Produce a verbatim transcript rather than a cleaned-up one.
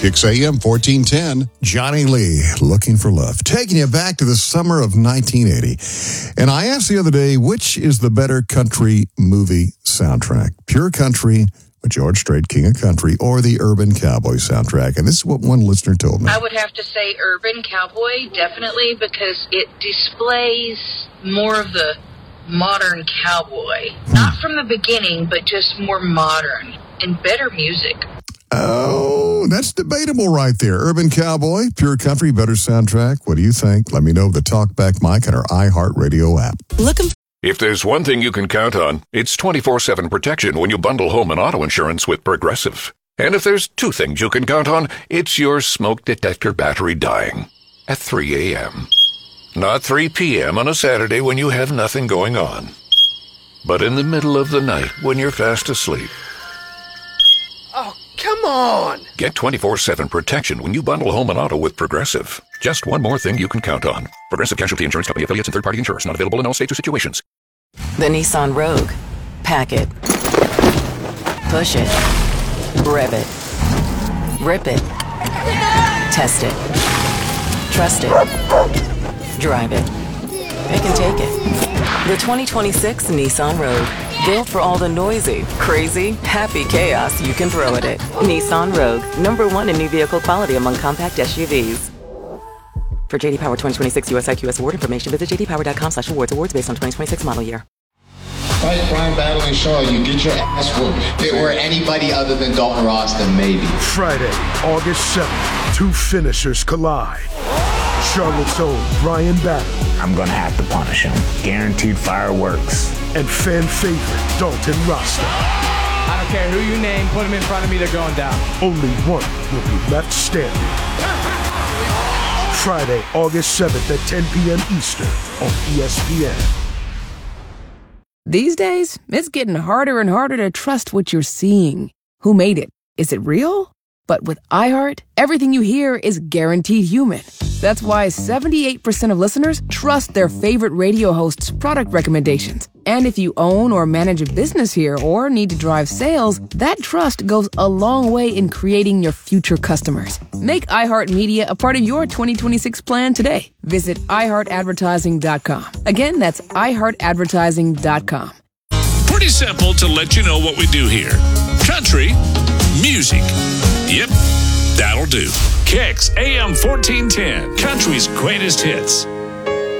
Kicks A M fourteen ten. Johnny Lee, Looking for Love, taking you back to the summer of nineteen eighty. And I asked the other day, which is the better country movie soundtrack? Pure Country with George Strait, King of Country, or the Urban Cowboy soundtrack? And this is what one listener told me. I would have to say Urban Cowboy, definitely, because it displays more of the modern cowboy. Hmm. Not from the beginning, but just more modern and better music. Oh, that's debatable right there. Urban Cowboy, Pure Country, better soundtrack. What do you think? Let me know with the Talkback mic and our iHeartRadio app. Looking. If there's one thing you can count on, it's twenty-four seven protection when you bundle home and auto insurance with Progressive. And if there's two things you can count on, it's your smoke detector battery dying at three a.m. Not three p.m. on a Saturday when you have nothing going on, but in the middle of the night when you're fast asleep. Oh, come on! Get twenty-four seven protection when you bundle home and auto with Progressive. Just one more thing you can count on. Progressive Casualty Insurance Company, affiliates, and third-party insurers. Not available in all states or situations. The Nissan Rogue. Pack it. Push it. Rev it. Rip it. Test it. Trust it. Drive it. Pick and take it. The twenty twenty-six Nissan Rogue. Built for all the noisy, crazy, happy chaos you can throw at it. Nissan Rogue. Number one in new vehicle quality among compact S U Vs. For J D Power twenty twenty-six U S I Q S award information, visit j d power dot com slash awards. Awards based on twenty twenty-six model year. Fight Brian Battle and Shaw, you get your ass whooped. If it were anybody other than Dalton Ross, then maybe. Friday, August seventh, two finishers collide. Charlotte's own Brian Battle. I'm gonna have to punish him. Guaranteed fireworks. And fan favorite Dalton Rasta. I don't care who you name, put him in front of me, they're going down. Only one will be left standing. Friday, August seventh at ten p.m. Eastern on E S P N. These days, it's getting harder and harder to trust what you're seeing. Who made it? Is it real? But with iHeart, everything you hear is guaranteed human. That's why seventy-eight percent of listeners trust their favorite radio host's product recommendations. And if you own or manage a business here or need to drive sales, that trust goes a long way in creating your future customers. Make iHeartMedia a part of your twenty twenty-six plan today. Visit i heart advertising dot com. Again, that's i heart advertising dot com. Pretty simple to let you know what we do here. Country music. Yep, that'll do. Kicks A M fourteen ten, country's greatest hits.